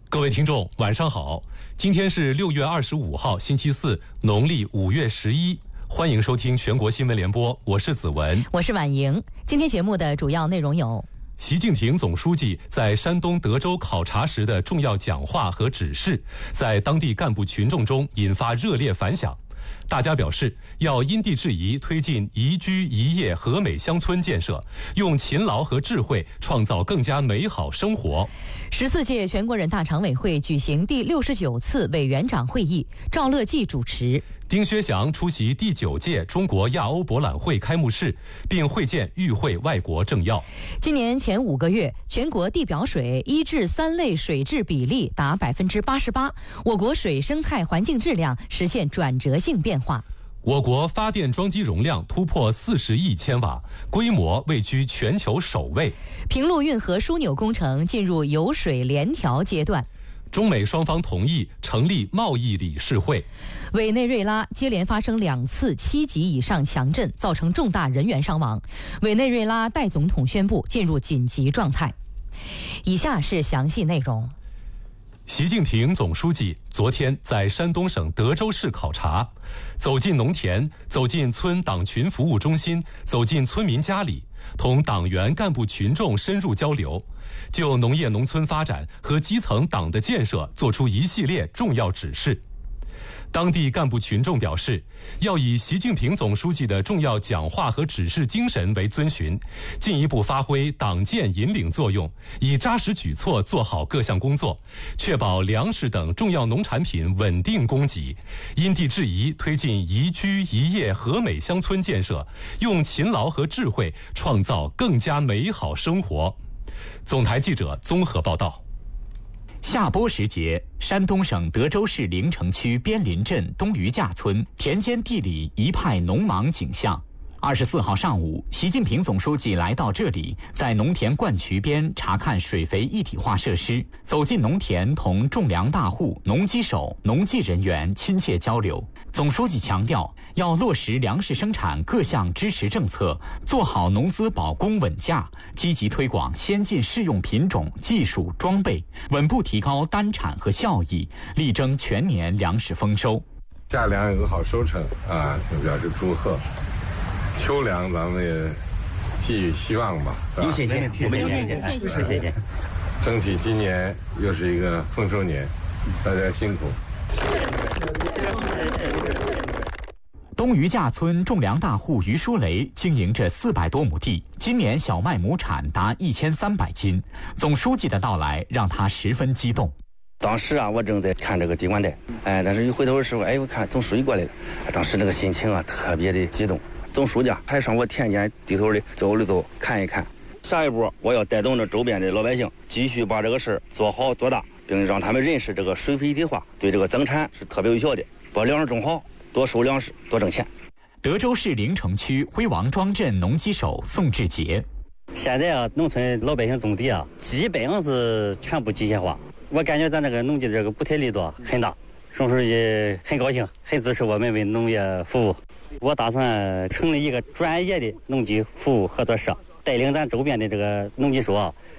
各位听众，晚上好！今天是6月25号，星期四，农历5月11。欢迎收听全国新闻联播，我是子文， 我是婉莹。今天节目的主要内容有： 习近平总书记在山东德州考察时的重要讲话和指示，在当地干部群众中引发热烈反响。大家表示，要因地制宜推进宜居宜业和美乡村建设，用勤劳和智慧创造更加美好生活。 14届全国人大常委会举行第69次委员长会议，赵乐际主持。 丁薛祥出席第9届中国亚欧博览会开幕式，并会见与会外国政要。 今年前5个月，全国地表水1至3类水质比例达88%，我国水生态环境质量实现转折性变化。 我国发电装机容量突破40亿千瓦，规模位居全球首位。 平陆运河枢纽工程进入油水联调阶段。 中美双方同意成立贸易理事会。 委内瑞拉接连发生2次7级以上强震，造成重大人员伤亡。委内瑞拉代总统宣布进入紧急状态。以下是详细内容。 习近平总书记昨天在山东省德州市考察，走进农田，走进村党群服务中心，走进村民家里，同党员干部群众深入交流，就农业农村发展和基层党的建设作出一系列重要指示。当地干部群众表示，要以习近平总书记的重要讲话和指示精神为遵循，进一步发挥党建引领作用，以扎实举措做好各项工作，确保粮食等重要农产品稳定供给，因地制宜推进宜居宜业和美乡村建设，用勤劳和智慧创造更加美好生活。总台记者综合报道。 下播时节，山东省德州市临城区边林镇东余架村田间地里一派农忙景象。24号上午，习近平总书记来到这里，在农田灌渠边查看水肥一体化设施，走进农田同种粮大户、农机手、农技人员亲切交流。总书记强调，要落实粮食生产各项支持政策，做好农资保供稳价，积极推广先进适用品种、技术、装备，稳步提高单产和效益，力争全年粮食丰收。 夏粮有个好收成啊，表示祝贺。秋粮咱们也寄予希望吧， 有信心，我们有信心， 争取今年又是一个丰收年，大家辛苦。 东余架村种粮大户于书雷经营着400多亩地，今年小麦亩产达1300斤。总书记的到来让他十分激动。 当时啊，我正在看这个地管带，但是一回头的时候，我看总书记过来了，当时那个心情啊特别的激动。总书记还上我田间低头的走了走，看一看。下一步，我要带动着周边的老百姓，继续把这个事儿做好做大，并让他们认识这个水肥一体化对这个增产是特别有效的。把粮食种好，多收粮食，多挣钱。 德州市临城区辉王庄镇农机手宋志杰： 现在啊，农村老百姓种地啊，基本上是全部机械化。我感觉咱这个农机这个补贴力度很大，总书记很高兴，很支持我们为农业服务。我打算成立一个专业的农机服务合作社，带领咱周边的这个农机手啊，